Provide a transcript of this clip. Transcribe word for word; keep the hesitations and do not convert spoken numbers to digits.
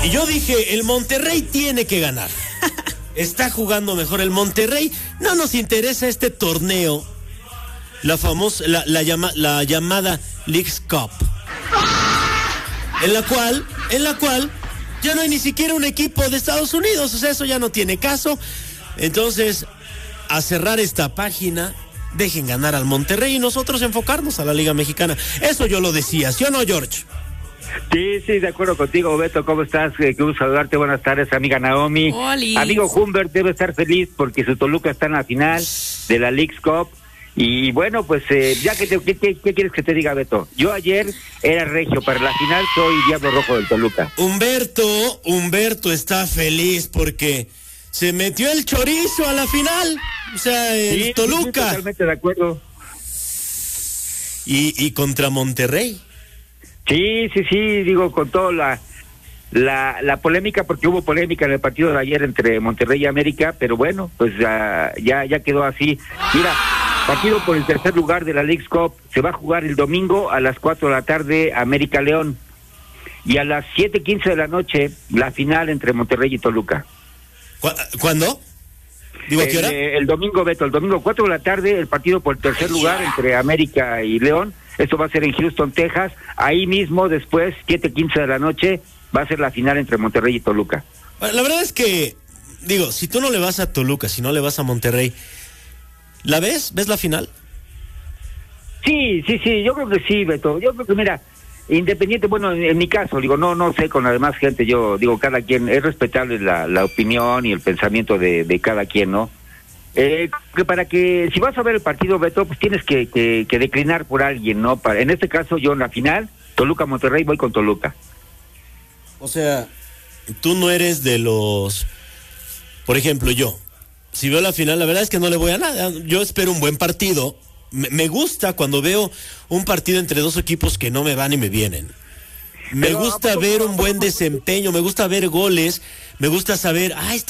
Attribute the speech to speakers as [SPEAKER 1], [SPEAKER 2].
[SPEAKER 1] Y yo dije, el Monterrey tiene que ganar. Está jugando mejor el Monterrey. No nos interesa este torneo. La famosa, la, la, llama, la llamada Leagues Cup. En la cual, en la cual, ya no hay ni siquiera un equipo de Estados Unidos. O sea, eso ya no tiene caso. Entonces, a cerrar esta página, dejen ganar al Monterrey y nosotros enfocarnos a la Liga Mexicana. Eso yo lo decía, ¿sí o no, George?
[SPEAKER 2] Sí, sí, de acuerdo contigo, Beto. ¿Cómo estás? Eh, qué gusto saludarte. Buenas tardes, amiga Naomi.
[SPEAKER 3] Olis.
[SPEAKER 2] Amigo Humbert debe estar feliz porque su Toluca está en la final de la Leagues Cup. Y bueno, pues eh, ya que te, ¿qué, qué, ¿qué quieres que te diga, Beto? Yo ayer era regio, para la final soy Diablo Rojo del Toluca.
[SPEAKER 1] Humberto, Humberto está feliz porque se metió el chorizo a la final. O sea, el
[SPEAKER 2] Sí,
[SPEAKER 1] Toluca.
[SPEAKER 2] sí, totalmente de acuerdo.
[SPEAKER 1] Y, y contra Monterrey.
[SPEAKER 2] Sí, sí, sí, digo, con toda la, la la polémica, porque hubo polémica en el partido de ayer entre Monterrey y América, pero bueno, pues ya ya, ya quedó así. Mira, partido por el tercer lugar de la Leagues Cup se va a jugar el domingo a las cuatro de la tarde, América León, y a las siete quince de la noche la final entre Monterrey y Toluca.
[SPEAKER 1] ¿Cu- ¿Cuándo? Digo, ¿a qué hora?
[SPEAKER 2] El, el domingo, Beto, el domingo cuatro de la tarde, el partido por el tercer lugar entre América y León. Esto va a ser en Houston, Texas. Ahí mismo, después, siete quince de la noche, va a ser la final entre Monterrey y Toluca.
[SPEAKER 1] Bueno, la verdad es que, digo, si tú no le vas a Toluca, si no le vas a Monterrey, ¿la ves? ¿Ves la final?
[SPEAKER 2] Sí, sí, sí, yo creo que sí, Beto. Yo creo que, mira, independiente, bueno, en, en mi caso, digo, no no sé con la demás gente, yo digo, cada quien, es respetable la, la opinión y el pensamiento de, de cada quien, ¿no? Eh, que para que, si vas a ver el partido, Beto, pues tienes que, que, que declinar por alguien, ¿no? Para, en este caso, yo en la final, Toluca-Monterrey, voy con Toluca.
[SPEAKER 1] O sea, tú no eres de los... Por ejemplo, yo, si veo la final, la verdad es que no le voy a nada. Yo espero un buen partido. Me, me gusta cuando veo un partido entre dos equipos que no me van y me vienen. Me
[SPEAKER 2] Pero,
[SPEAKER 1] gusta ver un buen desempeño, me gusta ver goles, me gusta saber, ah, este